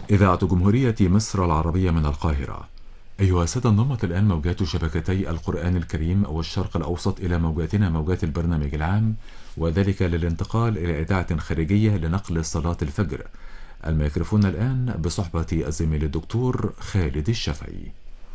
إذاعة جمهورية مصر العربية من القاهرة. أيها السادة، انضمت الآن موجات شبكتي القرآن الكريم والشرق الأوسط إلى موجاتنا، موجات البرنامج العام، وذلك للانتقال إلى إذاعة خارجية لنقل صلاة الفجر. الميكروفون الآن بصحبة الزميل الدكتور خالد الشافعي.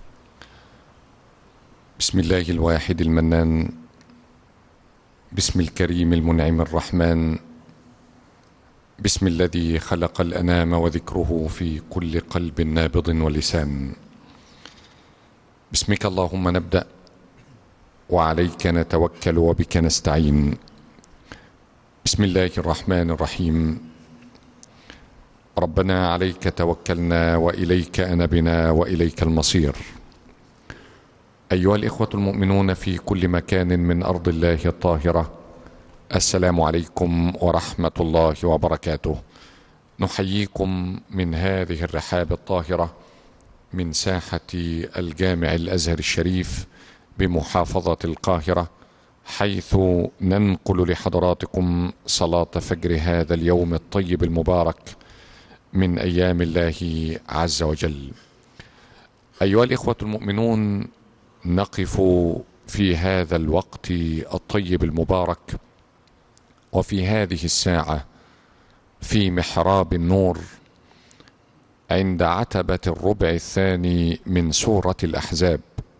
بسم الله الواحد المنان، بسم الكريم المنعم الرحمن، بسم الذي خلق الأنام وذكره في كل قلب نابض ولسان. باسمك اللهم نبدأ وعليك نتوكل وبك نستعين. بسم الله الرحمن الرحيم. ربنا عليك توكلنا وإليك أنبنا وإليك المصير. أيها الإخوة المؤمنون في كل مكان من أرض الله الطاهرة، السلام عليكم ورحمة الله وبركاته. نحييكم من هذه الرحاب الطاهرة من ساحة الجامع الأزهر الشريف بمحافظة القاهرة، حيث ننقل لحضراتكم صلاة فجر هذا اليوم الطيب المبارك من أيام الله عز وجل. أيها الإخوة المؤمنون، نقف في هذا الوقت الطيب المبارك وفي هذه الساعة في محراب النور عند عتبة الربع الثاني من سورة الأحزاب،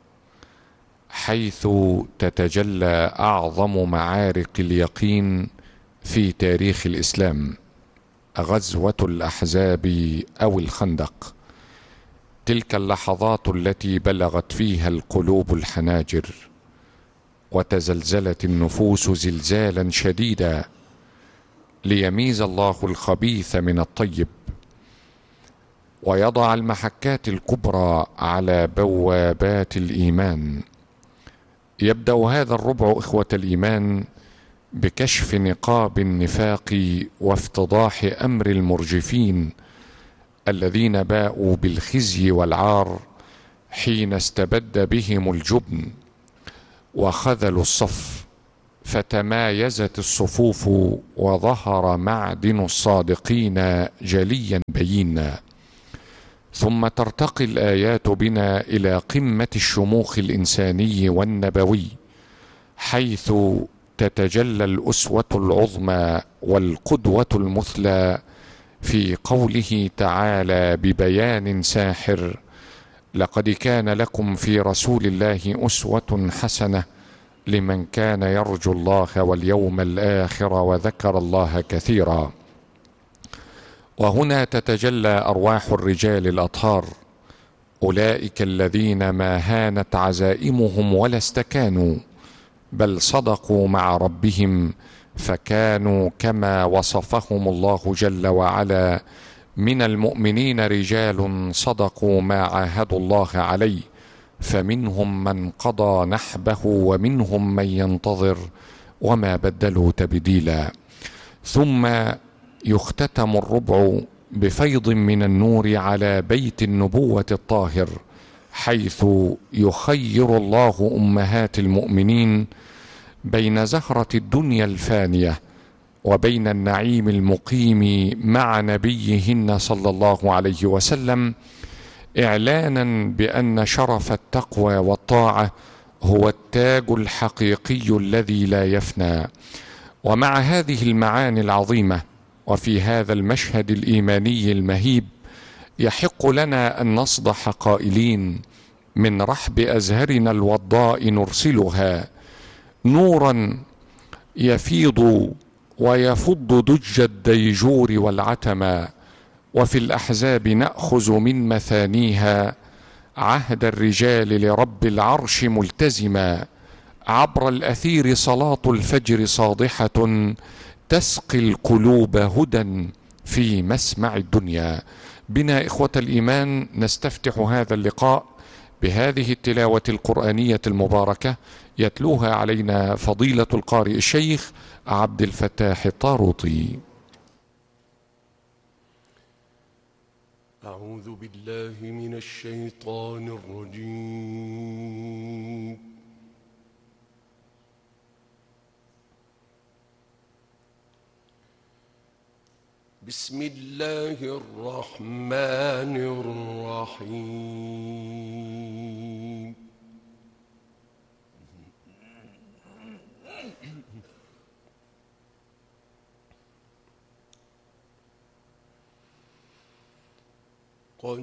حيث تتجلى أعظم معارك اليقين في تاريخ الإسلام، غزوة الأحزاب أو الخندق. تلك اللحظات التي بلغت فيها القلوب الحناجر، وتزلزلت النفوس زلزالا شديدا، ليميز الله الخبيث من الطيب، ويضع المحكات الكبرى على بوابات الإيمان. يبدأ هذا الربع إخوة الإيمان بكشف نقاب النفاق وافتضاح أمر المرجفين الذين باءوا بالخزي والعار حين استبد بهم الجبن وخذلوا الصف، فتمايزت الصفوف وظهر معدن الصادقين جليا بينا. ثم ترتقي الآيات بنا إلى قمة الشموخ الإنساني والنبوي، حيث تتجلى الأسوة العظمى والقدوة المثلى في قوله تعالى ببيان ساحر: لقد كان لكم في رسول الله أسوة حسنة لمن كان يرجو الله واليوم الآخر وذكر الله كثيرا. وهنا تتجلى أرواح الرجال الأطهار، أولئك الذين ما هانت عزائمهم ولا استكانوا، بل صدقوا مع ربهم، فكانوا كما وصفهم الله جل وعلا: من المؤمنين رجال صدقوا ما عاهدوا الله عليه، فمنهم من قضى نحبه ومنهم من ينتظر وما بدلوا تبديلا. ثم يختتم الربع بفيض من النور على بيت النبوة الطاهر، حيث يخير الله أمهات المؤمنين بين زهرة الدنيا الفانية وبين النعيم المقيم مع نبيهن صلى الله عليه وسلم، إعلانا بأن شرف التقوى والطاعة هو التاج الحقيقي الذي لا يفنى. ومع هذه المعاني العظيمة وفي هذا المشهد الإيماني المهيب، يحق لنا أن نصدح قائلين: من رحب أزهرنا الوضاء نرسلها نورا يفيض ويفض دج الديجور والعتمى، وفي الأحزاب نأخذ من مثانيها عهد الرجال لرب العرش ملتزما. عبر الأثير صلاة الفجر صادحة تسقي القلوب هدى في مسمع الدنيا. بنا إخوة الإيمان نستفتح هذا اللقاء بهذه التلاوة القرآنية المباركة، يتلوها علينا فضيلة القارئ الشيخ عبد الفتاح الطاروطي. أعوذ بالله من الشيطان الرجيم. بسم الله الرحمن الرحيم